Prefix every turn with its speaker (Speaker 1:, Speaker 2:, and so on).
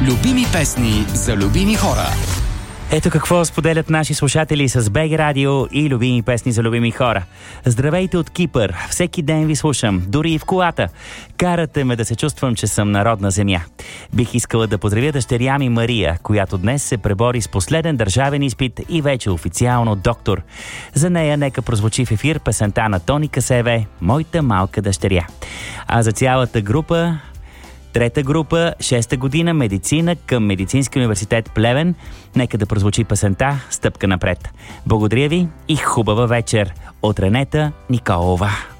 Speaker 1: Любими песни за любими хора.
Speaker 2: Ето какво споделят наши слушатели с БГ Радио и любими песни за любими хора. Здравейте от Кипър. Всеки ден ви слушам, дори и в колата. Карате ме да се чувствам, че съм на родна земя. Бих искала да поздравя дъщеря ми Мария, която днес се пребори с последен държавен изпит и вече официално доктор. За нея нека прозвучи в ефир песента на Тони Касеве «Моята малка дъщеря». А за цялата група... Трета група, 6-та година, медицина към Медицински университет Плевен. Нека да прозвучи песента «Стъпка напред». Благодаря ви и хубава вечер от Ренета Николова.